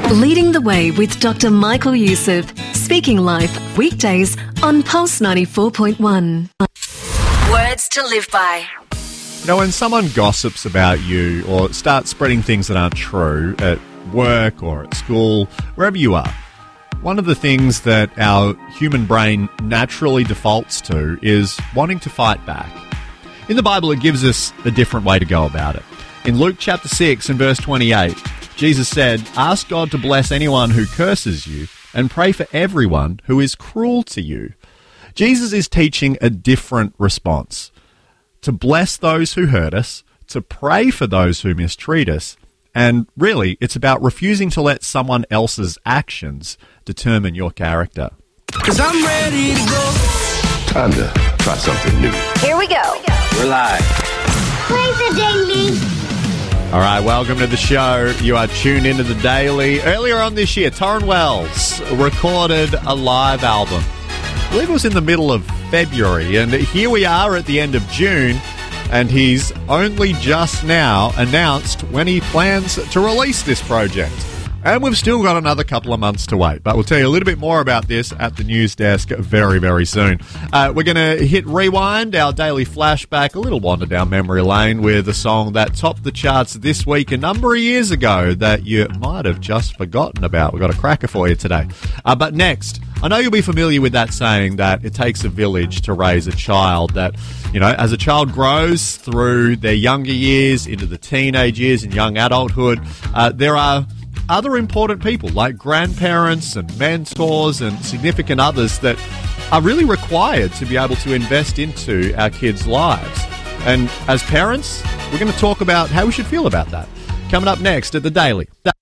Leading the Way with Dr. Michael Youssef. Speaking Life, weekdays on Pulse 94.1. Words to live by. You know, when someone gossips about you or starts spreading things that aren't true at work or at school, wherever you are, one of the things that our human brain naturally defaults to is wanting to fight back. In the Bible, it gives us a different way to go about it. In Luke chapter 6 and verse 28, Jesus said, "Ask God to bless anyone who curses you and pray for everyone who is cruel to you." Jesus is teaching a different response. To bless those who hurt us, to pray for those who mistreat us, and really, it's about refusing to let someone else's actions determine your character. 'Cause I'm ready to go. Time to try something new. Here we go. We're live. Play the daily. All right, welcome to the show. You are tuned into the Daily. Earlier on this year, Torrin Wells recorded a live album. I believe it was in the middle of February, and here we are at the end of June, and he's only just now announced when he plans to release this project. And we've still got another couple of months to wait, but we'll tell you a little bit more about this at the news desk very, very soon. We're going to hit rewind, our daily flashback, a little wander down memory lane with a song that topped the charts this week a number of years ago that you might have just forgotten about. We've got a cracker for you today. But next, I know you'll be familiar with that saying that it takes a village to raise a child, that, you know, as a child grows through their younger years into the teenage years and young adulthood, there are other important people like grandparents and mentors and significant others that are really required to be able to invest into our kids' lives. And as parents, we're going to talk about how we should feel about that. Coming up next at The Daily.